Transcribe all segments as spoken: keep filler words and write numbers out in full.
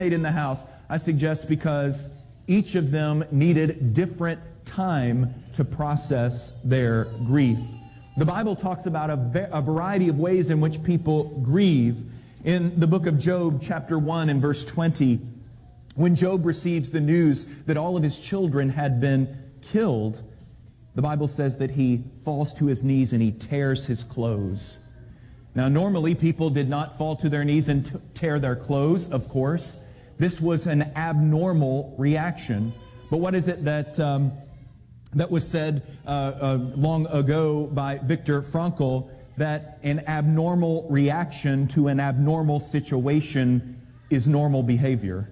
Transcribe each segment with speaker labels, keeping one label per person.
Speaker 1: in the house, I suggest because each of them needed different time to process their grief. The Bible talks about a, a variety of ways in which people grieve. In the book of Job, chapter one and verse twenty, when Job receives the news that all of his children had been killed, the Bible says that he falls to his knees and he tears his clothes. Now, normally people did not fall to their knees and t- tear their clothes, of course. This was an abnormal reaction. But what is it that um, that was said uh, uh, long ago by Viktor Frankl, that an abnormal reaction to an abnormal situation is normal behavior?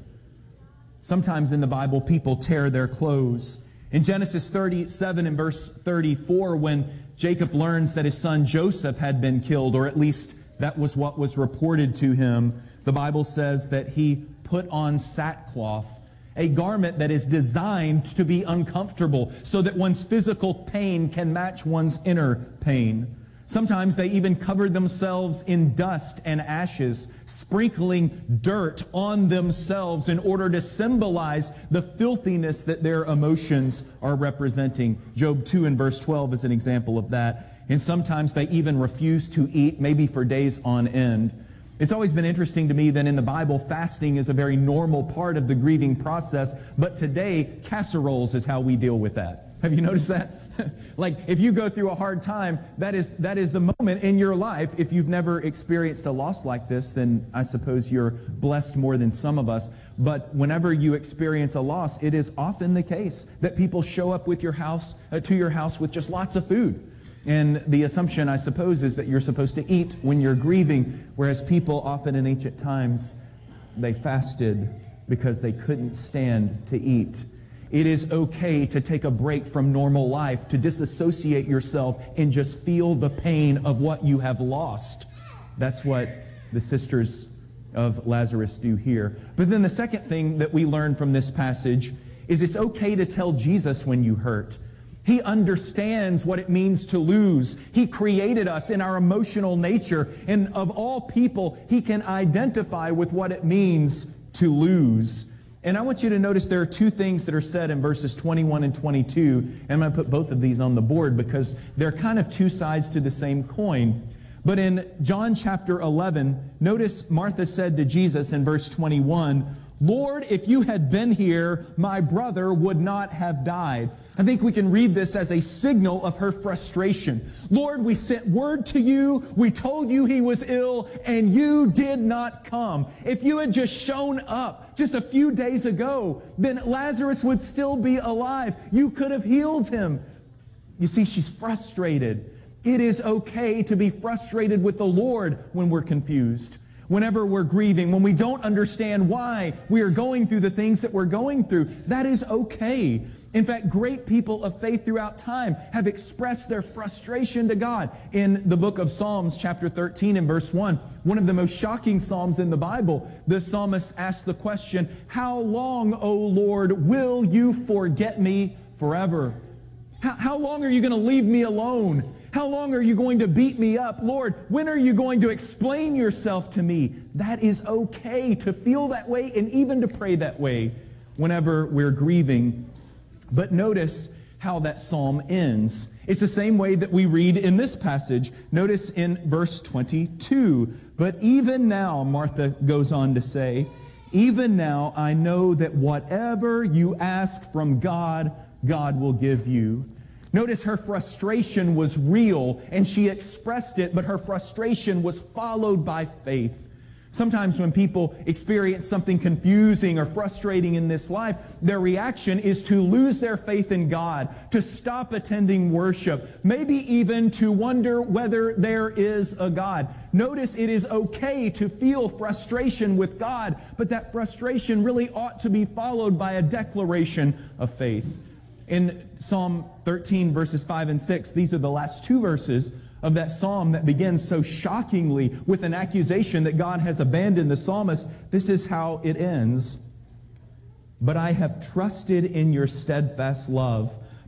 Speaker 1: Sometimes in the Bible, people tear their clothes. In Genesis thirty-seven and verse thirty-four, when Jacob learns that his son Joseph had been killed, or at least that was what was reported to him, the Bible says that he put on sackcloth, a garment that is designed to be uncomfortable so that one's physical pain can match one's inner pain. Sometimes they even covered themselves in dust and ashes, sprinkling dirt on themselves in order to symbolize the filthiness that their emotions are representing. Job two and verse twelve is an example of that. And sometimes they even refuse to eat, maybe for days on end. It's always been interesting to me that in the Bible, fasting is a very normal part of the grieving process, but today, casseroles is how we deal with that. Have you noticed that? Like, if you go through a hard time, that is that is the moment in your life. If you've never experienced a loss like this, then I suppose you're blessed more than some of us. But whenever you experience a loss, it is often the case that people show up with your house uh, to your house with just lots of food. And the assumption, I suppose, is that you're supposed to eat when you're grieving, whereas people often in ancient times, they fasted because they couldn't stand to eat. It is okay to take a break from normal life, to disassociate yourself and just feel the pain of what you have lost. That's what the sisters of Lazarus do here. But then the second thing that we learn from this passage is it's okay to tell Jesus when you hurt. He understands what it means to lose. He created us in our emotional nature, and of all people, He can identify with what it means to lose. And I want you to notice there are two things that are said in verses twenty-one and twenty-two. And I'm going to put both of these on the board because they're kind of two sides to the same coin. But in John chapter eleven, notice Martha said to Jesus in verse twenty-one, "Lord, if you had been here, my brother would not have died." I think we can read this as a signal of her frustration. Lord, we sent word to you, we told you he was ill, and you did not come. If you had just shown up just a few days ago, then Lazarus would still be alive. You could have healed him. You see, she's frustrated. It is okay to be frustrated with the Lord when we're confused. Whenever we're grieving, when we don't understand why we are going through the things that we're going through, that is okay. In fact, great people of faith throughout time have expressed their frustration to God. In the book of Psalms, chapter thirteen and verse one, one of the most shocking psalms in the Bible, the psalmist asks the question, "How long, O Lord, will you forget me forever?" How, how long are you going to leave me alone? How long are you going to beat me up? Lord, when are you going to explain yourself to me? That is okay to feel that way and even to pray that way whenever we're grieving. But notice how that psalm ends. It's the same way that we read in this passage. Notice in verse twenty-two, "But even now," Martha goes on to say, "even now I know that whatever you ask from God, God will give you." Notice her frustration was real, and she expressed it, but her frustration was followed by faith. Sometimes when people experience something confusing or frustrating in this life, their reaction is to lose their faith in God, to stop attending worship, maybe even to wonder whether there is a God. Notice it is okay to feel frustration with God, but that frustration really ought to be followed by a declaration of faith. In Psalm thirteen, verses five and six, these are the last two verses of that psalm that begins so shockingly with an accusation that God has abandoned the psalmist. This is how it ends. "But I have trusted in your steadfast love.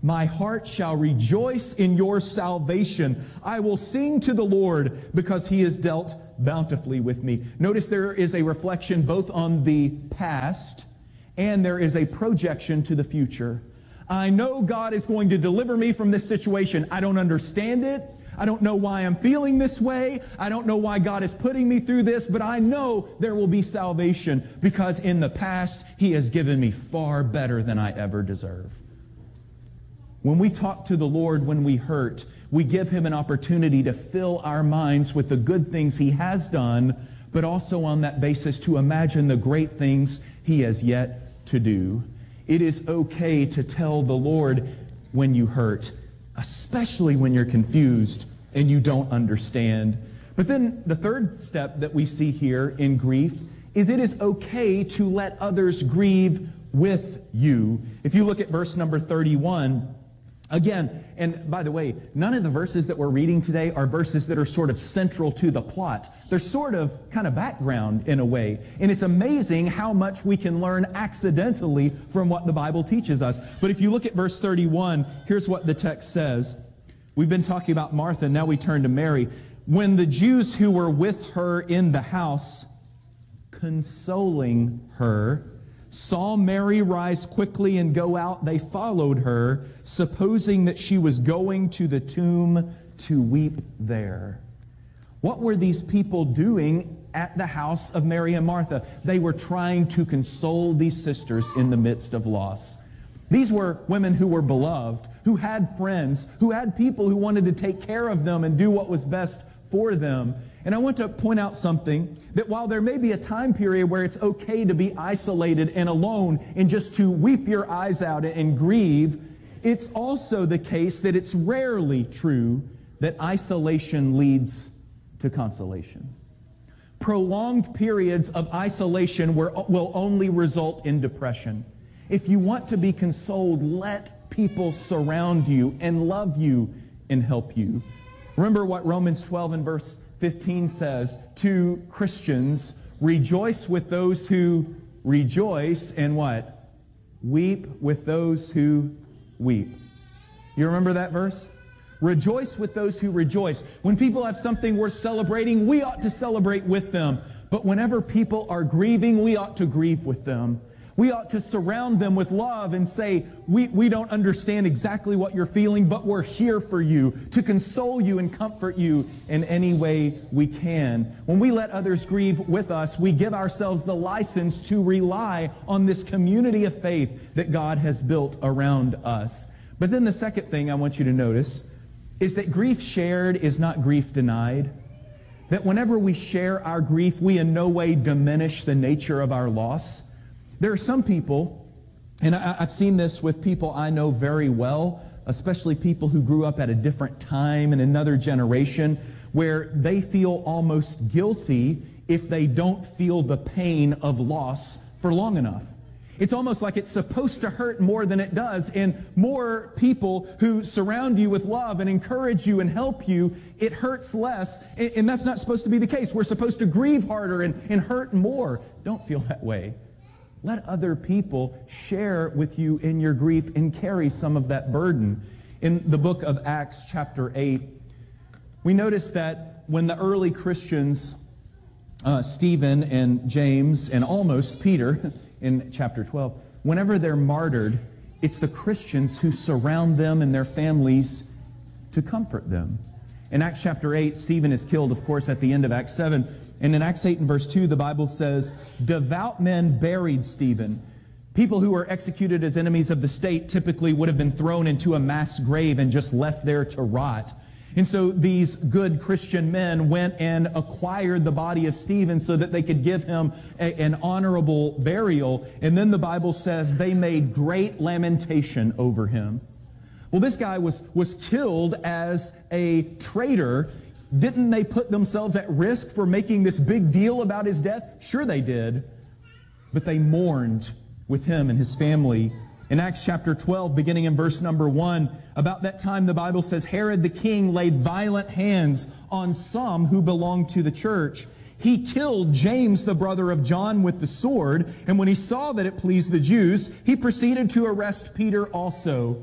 Speaker 1: My heart shall rejoice in your salvation. I will sing to the Lord because he has dealt bountifully with me. Notice there is a reflection both on the past and there is a projection to the future. I know God is going to deliver me from this situation. I don't understand it. I don't know why I'm feeling this way. I don't know why God is putting me through this, but I know there will be salvation because in the past he has given me far better than I ever deserve. When we talk to the Lord when we hurt, we give him an opportunity to fill our minds with the good things he has done, but also on that basis to imagine the great things he has yet to do. It is okay to tell the Lord when you hurt, especially when you're confused and you don't understand. But then the third step that we see here in grief is it is okay to let others grieve with you. If you look at verse number thirty-one, again, and by the way, none of the verses that we're reading today are verses that are sort of central to the plot. They're sort of kind of background in a way. And it's amazing how much we can learn accidentally from what the Bible teaches us. But if you look at verse thirty-one, here's what the text says. We've been talking about Martha, now we turn to Mary. When the Jews who were with her in the house, consoling her, saw Mary rise quickly and go out, they followed her, supposing that she was going to the tomb to weep there. What were these people doing at the house of Mary and Martha? They were trying to console these sisters in the midst of loss. These were women who were beloved, who had friends, who had people who wanted to take care of them and do what was best for them. And I want to point out something, that while there may be a time period where it's okay to be isolated and alone and just to weep your eyes out and grieve, it's also the case that it's rarely true that isolation leads to consolation. Prolonged periods of isolation will only result in depression. If you want to be consoled, let people surround you and love you and help you. Remember what Romans twelve and verse fifteen says to Christians, rejoice with those who rejoice and what? Weep with those who weep. You remember that verse? Rejoice with those who rejoice. When people have something worth celebrating, we ought to celebrate with them. But whenever people are grieving, we ought to grieve with them. We ought to surround them with love and say, we, we don't understand exactly what you're feeling, but we're here for you, to console you and comfort you in any way we can. When we let others grieve with us, we give ourselves the license to rely on this community of faith that God has built around us. But then the second thing I want you to notice is that grief shared is not grief denied. That whenever we share our grief, we in no way diminish the nature of our loss. There are some people, and I, I've seen this with people I know very well, especially people who grew up at a different time in another generation, where they feel almost guilty if they don't feel the pain of loss for long enough. It's almost like it's supposed to hurt more than it does, and more people who surround you with love and encourage you and help you, it hurts less, and, and that's not supposed to be the case. We're supposed to grieve harder and, and hurt more. Don't feel that way. Let other people share with you in your grief and carry some of that burden. In the book of Acts chapter eight, we notice that when the early Christians, uh, Stephen and James and almost Peter in chapter twelve, whenever they're martyred, it's the Christians who surround them and their families to comfort them. In Acts chapter eight, Stephen is killed, of course, at the end of Acts seven. And in Acts eight and verse two, the Bible says, devout men buried Stephen. People who were executed as enemies of the state typically would have been thrown into a mass grave and just left there to rot. And so these good Christian men went and acquired the body of Stephen so that they could give him a, an honorable burial. And then the Bible says they made great lamentation over him. Well, this guy was, was killed as a traitor. Didn't they put themselves at risk for making this big deal about his death? Sure they did. But they mourned with him and his family. In Acts chapter twelve, beginning in verse number one, about that time the Bible says, Herod the king laid violent hands on some who belonged to the church. He killed James, the brother of John, with the sword, and when he saw that it pleased the Jews, he proceeded to arrest Peter also.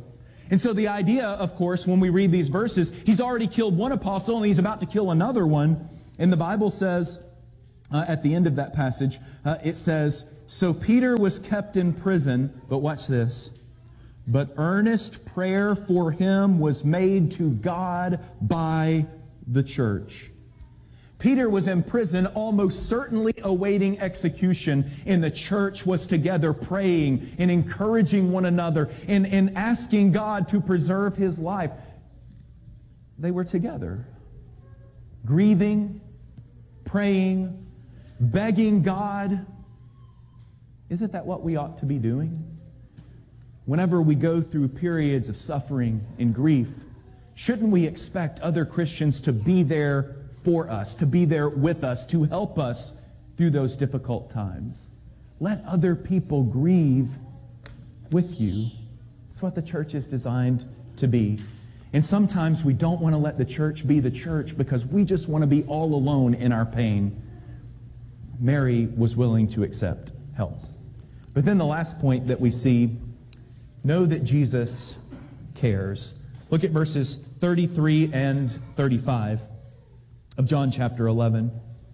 Speaker 1: And so the idea, of course, when we read these verses, he's already killed one apostle and he's about to kill another one. And the Bible says, uh, at the end of that passage, uh, it says, so Peter was kept in prison, but watch this, but earnest prayer for him was made to God by the church. Peter was in prison, almost certainly awaiting execution, and the church was together praying and encouraging one another and, and asking God to preserve his life. They were together, grieving, praying, begging God. Isn't that what we ought to be doing? Whenever we go through periods of suffering and grief, shouldn't we expect other Christians to be there for us, to be there with us, to help us through those difficult times? Let other people grieve with you. That's what the church is designed to be. And sometimes we don't want to let the church be the church because we just want to be all alone in our pain. Mary was willing to accept help. But then the last point that we see, know that Jesus cares. Look at verses thirty-three and thirty-five of John chapter eleven.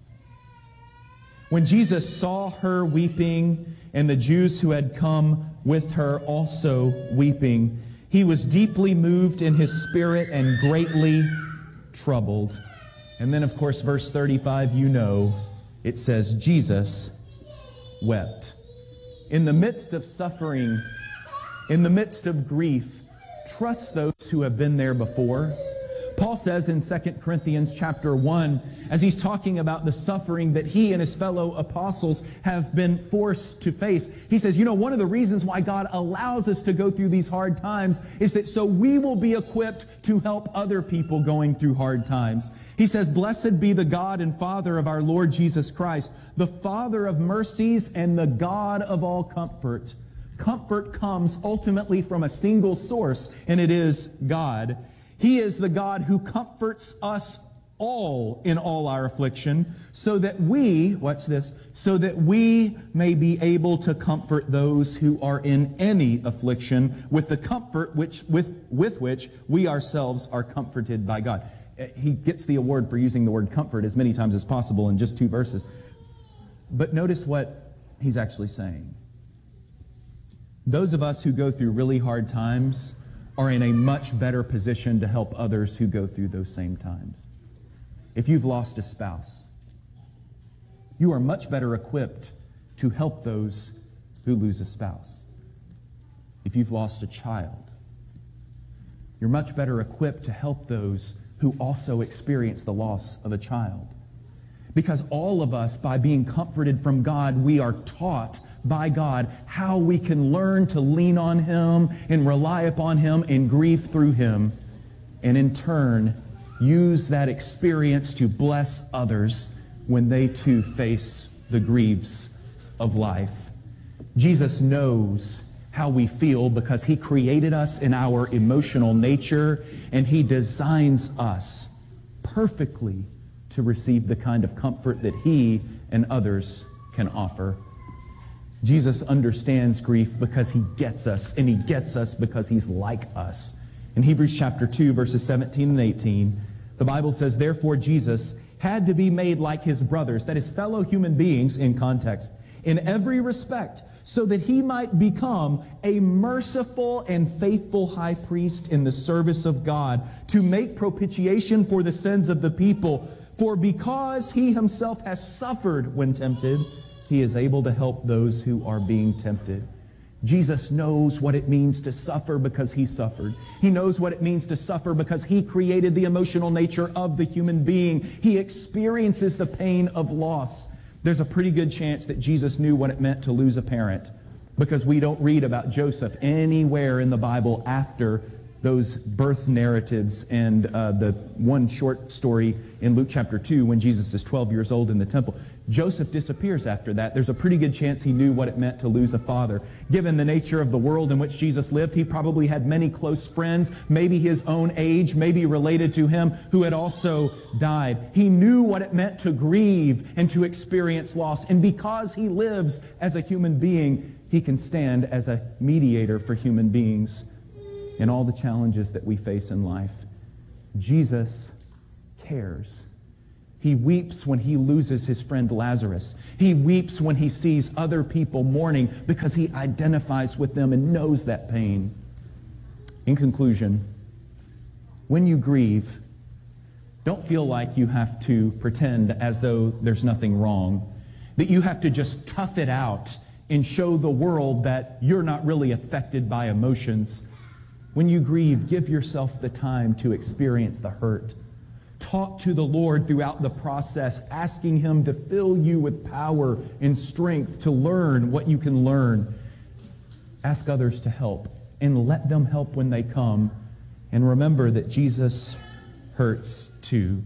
Speaker 1: When Jesus saw her weeping, and the Jews who had come with her also weeping, he was deeply moved in his spirit and greatly troubled. And then, of course, verse thirty-five, you know, it says, Jesus wept. In the midst of suffering, in the midst of grief, trust those who have been there before. Paul says in Second Corinthians chapter one, as he's talking about the suffering that he and his fellow apostles have been forced to face, he says, you know, one of the reasons why God allows us to go through these hard times is that so we will be equipped to help other people going through hard times. He says, blessed be the God and Father of our Lord Jesus Christ, the Father of mercies and the God of all comfort. Comfort comes ultimately from a single source, and it is God. He is the God who comforts us all in all our affliction, so that we, watch this, so that we may be able to comfort those who are in any affliction with the comfort which, with, with which we ourselves are comforted by God. He gets the award for using the word comfort as many times as possible in just two verses. But notice what he's actually saying. Those of us who go through really hard times are in a much better position to help others who go through those same times. If you've lost a spouse, you are much better equipped to help those who lose a spouse. If you've lost a child, you're much better equipped to help those who also experience the loss of a child. Because all of us, by being comforted from God, we are taught by God how we can learn to lean on Him and rely upon Him and grieve through Him, and in turn use that experience to bless others when they too face the griefs of life. Jesus knows how we feel because He created us in our emotional nature, and He designs us perfectly to receive the kind of comfort that He and others can offer. Jesus understands grief because He gets us, and He gets us because He's like us. In Hebrews chapter two, verses seventeen and eighteen, the Bible says, therefore Jesus had to be made like His brothers, that is, fellow human beings in context, in every respect, so that He might become a merciful and faithful high priest in the service of God, to make propitiation for the sins of the people. For because He Himself has suffered when tempted, He is able to help those who are being tempted. Jesus knows what it means to suffer because He suffered. He knows what it means to suffer because He created the emotional nature of the human being. He experiences the pain of loss. There's a pretty good chance that Jesus knew what it meant to lose a parent, because we don't read about Joseph anywhere in the Bible after those birth narratives and uh, the one short story in Luke chapter two when Jesus is twelve years old in the temple. Joseph disappears after that. There's a pretty good chance he knew what it meant to lose a father. Given the nature of the world in which Jesus lived, he probably had many close friends, maybe his own age, maybe related to him, who had also died. He knew what it meant to grieve and to experience loss. And because he lives as a human being, he can stand as a mediator for human beings. in all the challenges that we face in life. Jesus cares. He weeps when he loses his friend Lazarus. He weeps when he sees other people mourning because he identifies with them and knows that pain. In conclusion, when you grieve, don't feel like you have to pretend as though there's nothing wrong, that you have to just tough it out and show the world that you're not really affected by emotions. When you grieve, give yourself the time to experience the hurt. Talk to the Lord throughout the process, asking him to fill you with power and strength to learn what you can learn. Ask others to help and let them help when they come. And remember that Jesus hurts too,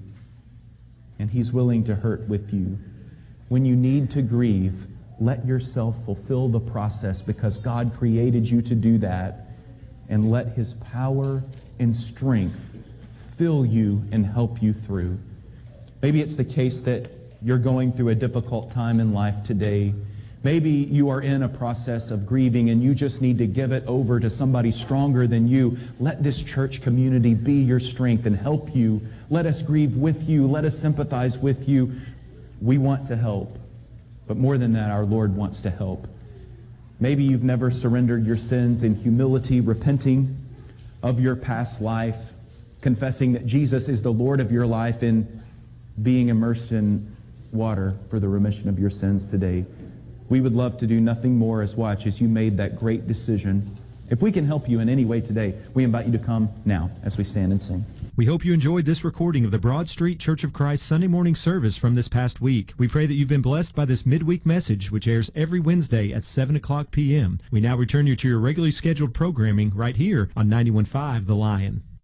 Speaker 1: and he's willing to hurt with you. When you need to grieve, let yourself fulfill the process because God created you to do that, and let his power and strength fill you and help you through. Maybe it's the case that you're going through a difficult time in life today. Maybe you are in a process of grieving and you just need to give it over to somebody stronger than you. Let this church community be your strength and help you. Let us grieve with you. Let us sympathize with you. We want to help. But more than that, our Lord wants to help. Maybe you've never surrendered your sins in humility, repenting of your past life, confessing that Jesus is the Lord of your life, and being immersed in water for the remission of your sins today. We would love to do nothing more as watch as you made that great decision. If we can help you in any way today, we invite you to come now as we stand and sing.
Speaker 2: We hope you enjoyed this recording of the Broad Street Church of Christ Sunday morning service from this past week. We pray that you've been blessed by this midweek message, which airs every Wednesday at seven o'clock p m We now return you to your regularly scheduled programming right here on ninety-one point five The Lion.